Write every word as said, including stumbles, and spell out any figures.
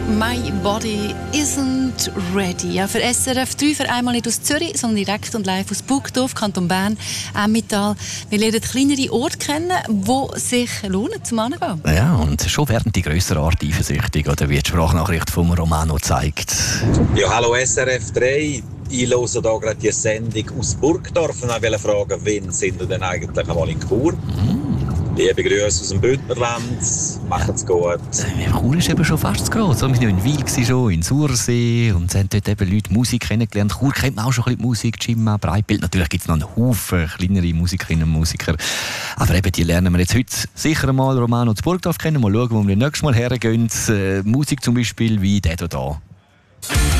«My Body Isn't Ready». Ja, für S R F drei, für einmal nicht aus Zürich, sondern direkt und live aus Burgdorf, Kanton Bern, Emmental. Wir lernen kleinere Orte kennen, die sich lohnen zum Angehen. Ja, und schon werden die grösseren Orte eifersüchtig, oder wie die Sprachnachricht von Romano zeigt. Ja, hallo S R F drei. Ich höre hier gerade die Sendung aus Burgdorf und wollte fragen, wann sind wir denn eigentlich einmal in Chur? Mm. Liebe Grüße aus dem Bündnerland, macht's gut. Ja, Chur ist eben schon fast gross. Wir waren ja in Wil, schon, in Sursee, und haben dort eben Leute Musik kennengelernt. Chur kennt man auch schon ein bisschen Musik, Jimma, Breitbild. Natürlich gibt es noch einen Haufen kleinere Musikerinnen und Musiker. Aber eben, die lernen wir jetzt heute sicher mal Romano zu Burgdorf kennen. Mal schauen, wo wir nächstes Mal hergehen. Äh, Musik zum Beispiel wie der hier.